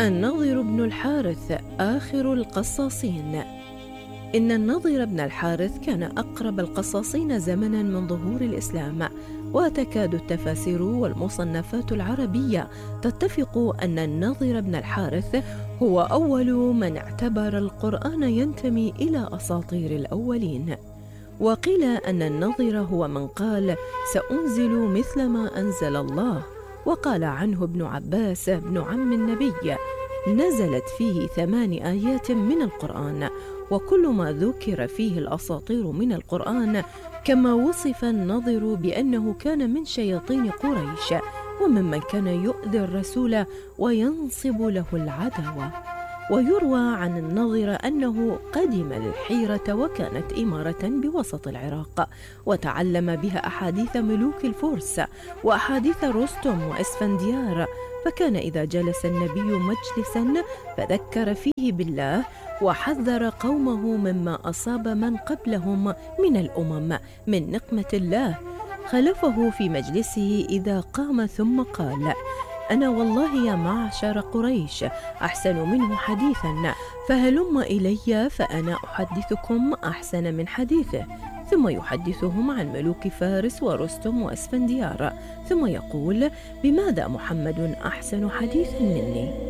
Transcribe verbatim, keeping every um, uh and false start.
النضر بن الحارث آخر القصاصين. إن النضر بن الحارث كان أقرب القصاصين زمناً من ظهور الإسلام، وتكاد التفاسير والمصنفات العربية تتفق أن النضر بن الحارث هو أول من اعتبر القرآن ينتمي إلى أساطير الأولين. وقيل أن النضر هو من قال: سأنزل مثل ما أنزل الله. وقال عنه ابن عباس ابن عم النبي: نزلت فيه ثمان آيات من القرآن، وكل ما ذكر فيه الأساطير من القرآن، كما وصف النضر بأنه كان من شياطين قريش وممن كان يؤذي الرسول وينصب له العداوة. ويروى عن النضر أنه قدم الحيرة، وكانت إمارة بوسط العراق، وتعلم بها أحاديث ملوك الفرس وأحاديث رستم وإسفنديار، فكان إذا جلس النبي مجلسا فذكر فيه بالله وحذر قومه مما أصاب من قبلهم من الأمم من نقمة الله، خلفه في مجلسه إذا قام ثم قال: أنا والله يا معشر قريش أحسن منه حديثا، فهلم إلي فأنا أحدثكم أحسن من حديثه. ثم يحدثهم عن ملوك فارس ورستم وأسفنديار، ثم يقول: بماذا محمد أحسن حديثا مني؟